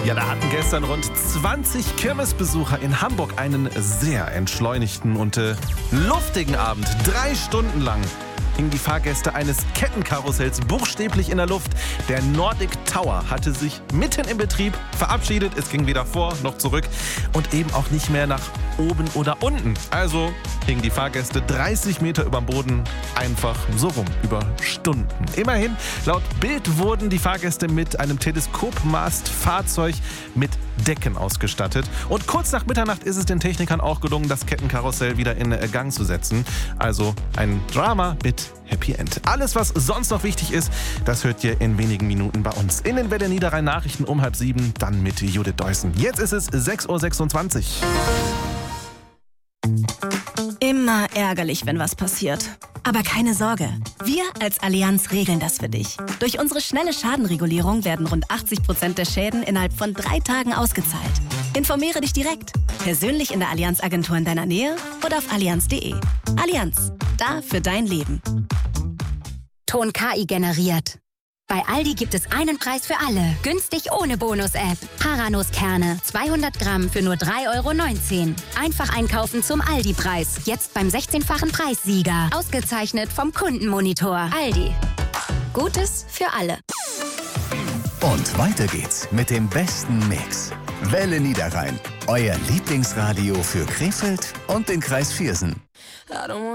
Ja, da hatten gestern rund 20 Kirmesbesucher in Hamburg einen sehr entschleunigten und luftigen Abend. 3 Stunden lang hingen die Fahrgäste eines Kettenkarussells buchstäblich in der Luft. Der Nordic Tower hatte sich mitten im Betrieb verabschiedet. Es ging weder vor noch zurück und eben auch nicht mehr nach oben oder unten. Also hingen die Fahrgäste 30 Meter über dem Boden einfach so rum, über Stunden. Immerhin, laut Bild wurden die Fahrgäste mit einem Teleskopmast-Fahrzeug mit Decken ausgestattet. Und kurz nach Mitternacht ist es den Technikern auch gelungen, das Kettenkarussell wieder in Gang zu setzen. Also ein Drama mit Happy End. Alles, was sonst noch wichtig ist, das hört ihr in wenigen Minuten bei uns. In den Welle Niederrhein Nachrichten um 6:30, dann mit Judith Deussen. Jetzt ist es 6:26 Uhr. Immer ärgerlich, wenn was passiert. Aber keine Sorge, wir als Allianz regeln das für dich. Durch unsere schnelle Schadenregulierung werden rund 80% der Schäden innerhalb von 3 Tagen ausgezahlt. Informiere dich direkt, persönlich in der Allianz-Agentur in deiner Nähe oder auf allianz.de. Allianz, da für dein Leben. Ton KI generiert. Bei Aldi gibt es einen Preis für alle. Günstig ohne Bonus-App. Haranuskerne, 200 Gramm für nur 3,19 €. Einfach einkaufen zum Aldi-Preis. Jetzt beim 16-fachen Preissieger. Ausgezeichnet vom Kundenmonitor. Aldi. Gutes für alle. Und weiter geht's mit dem besten Mix. Welle Niederrhein. Euer Lieblingsradio für Krefeld und den Kreis Viersen.